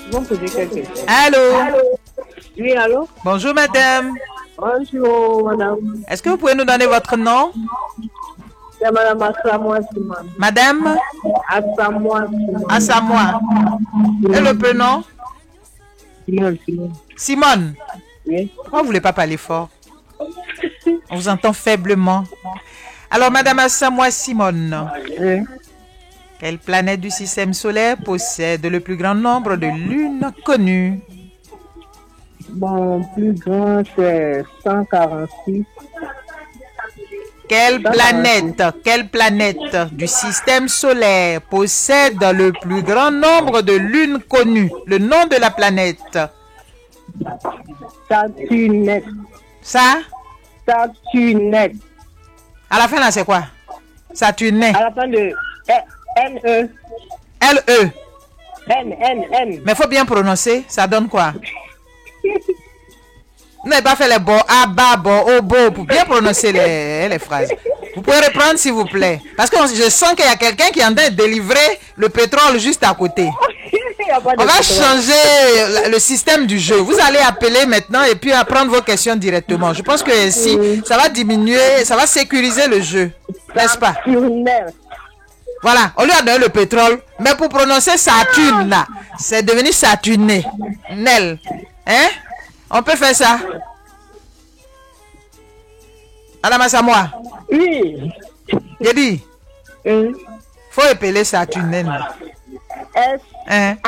Vous me posez quelques questions. Allô? Oui, allô? Bonjour, madame. Bonjour, madame. Est-ce que vous pouvez nous donner votre nom? C'est madame Assamoa Simon. Madame Assamoa Simon. Assamoa. Et le prénom? Simon, Simon. Simone. Oui. Pourquoi vous ne voulez pas parler fort? On vous entend faiblement. Alors, madame Assamoa Simone, Oui. quelle planète du système solaire possède le plus grand nombre de lunes connues? Bon, plus grand, c'est 146. Quelle planète du système solaire possède le plus grand nombre de lunes connues? Le nom de la planète. Saturne. Ça? Saturne. À la fin, là, c'est quoi? Saturne. À la fin de N-E. L-E. N. Mais il faut bien prononcer. Ça donne quoi? Vous n'avez pas fait les bons A, ba, bon, o, bo pour bien prononcer les phrases. Vous pouvez reprendre s'il vous plaît. Parce que je sens qu'il y a quelqu'un qui est en train de délivrer le pétrole juste à côté. On va changer le système du jeu. Vous allez appeler maintenant et puis apprendre vos questions directement. Je pense que ainsi, ça va diminuer, ça va sécuriser le jeu. N'est-ce pas? Voilà, on lui a donné le pétrole. Mais pour prononcer Saturne, là, c'est devenu Saturne. Nel. Hein? On peut faire ça? Madame Assamoa. Oui. J'ai dit. Faut épeler Saturne. S-A-T-U-R-N-E.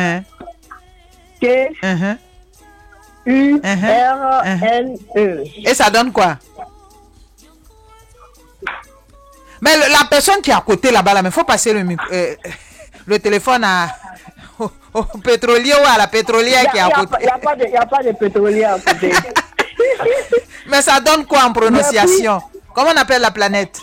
Et ça donne quoi? Mais la personne qui est à côté là-bas, là, mais faut passer le téléphone au pétrolier ou à la pétrolière qui est à côté. Il n'y a pas de pétrolier à côté. Mais ça donne quoi en prononciation? Comment on appelle la planète?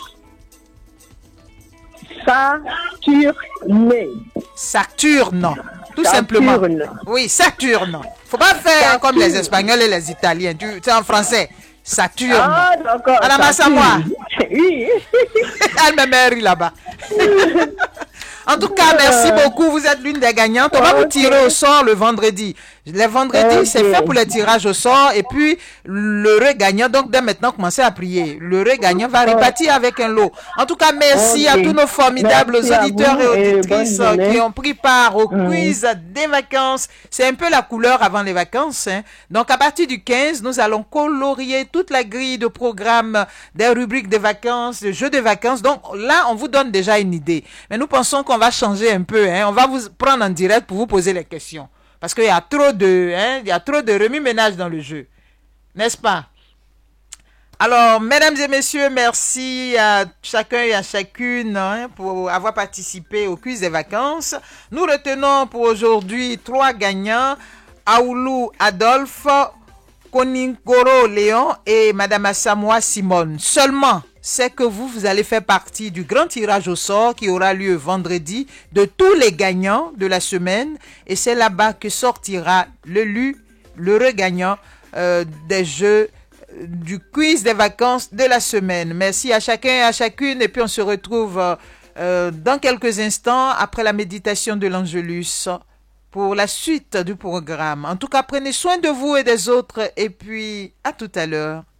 Saturne. Tout simplement. Oui, Saturne. Faut pas faire comme les Espagnols et les Italiens. Tu sais en français. Saturne. Ah, d'accord. Madame Assamoa. Oui. Elle me mère là-bas. En tout cas, merci beaucoup. Vous êtes l'une des gagnantes. On va vous tirer au sort le vendredi. Les vendredis, c'est fait pour les tirages au sort. Et puis, l'heureux gagnant, donc dès maintenant, commencez à prier. L'heureux gagnant va repartir avec un lot. En tout cas, merci à tous nos formidables auditeurs et auditrices qui ont pris part au quiz des vacances. C'est un peu la couleur avant les vacances. Hein. Donc, à partir du 15, nous allons colorier toute la grille de programmes des rubriques de vacances, de jeux de vacances. Donc, là, on vous donne déjà une idée. Mais nous pensons qu'on va changer un peu. Hein. On va vous prendre en direct pour vous poser les questions. Parce qu'il y a trop de remue-ménage dans le jeu. N'est-ce pas? Alors, mesdames et messieurs, merci à chacun et à chacune pour avoir participé au quiz des vacances. Nous retenons pour aujourd'hui 3 gagnants. Aoulou Adolphe, Koningoro Léon et Madame Assamoa Simone. Seulement, c'est que vous allez faire partie du grand tirage au sort qui aura lieu vendredi de tous les gagnants de la semaine. Et c'est là-bas que sortira l'heureux gagnant des jeux du quiz des vacances de la semaine. Merci à chacun et à chacune. Et puis on se retrouve dans quelques instants après la méditation de l'Angelus pour la suite du programme. En tout cas, prenez soin de vous et des autres. Et puis, à tout à l'heure.